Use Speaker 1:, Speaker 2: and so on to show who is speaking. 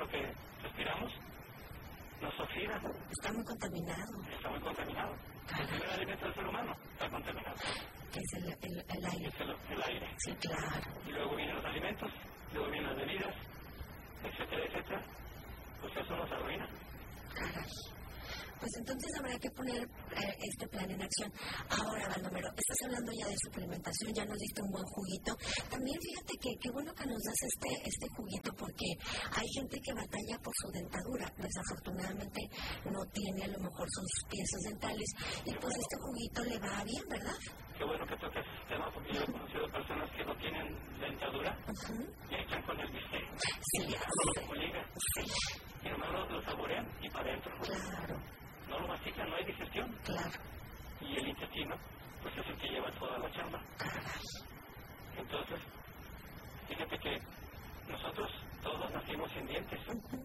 Speaker 1: lo que respiramos nos oxida.
Speaker 2: Está muy contaminado.
Speaker 1: Está muy contaminado. El primer alimento del ser humano está contaminado.
Speaker 2: Que es el aire.
Speaker 1: Es el aire.
Speaker 2: Sí, claro.
Speaker 1: Y luego vienen los alimentos, luego vienen las bebidas, etcétera, etcétera. Pues eso nos arruina.
Speaker 2: Caray. Pues entonces habrá que poner este plan en acción. Ahora, Baldomero, estás hablando ya de suplementación, ya nos diste un buen juguito. También fíjate que qué bueno que nos das este juguito, porque hay gente que batalla por su dentadura. Desafortunadamente no tiene a lo mejor sus piezas dentales y pues este juguito le va bien, ¿verdad?
Speaker 1: Qué bueno que toques este tema, porque yo he conocido personas que no tienen dentadura y están con el bistec.
Speaker 2: Sí, ya sé.
Speaker 1: Como liga.
Speaker 2: Sí.
Speaker 1: Y nomás lo saborean y para adentro.
Speaker 2: Claro.
Speaker 1: No lo mastican, no hay digestión.
Speaker 2: Claro.
Speaker 1: Y el intestino, pues es el que lleva toda la chamba.
Speaker 2: Caray.
Speaker 1: Entonces, fíjate que nosotros todos nacimos sin dientes.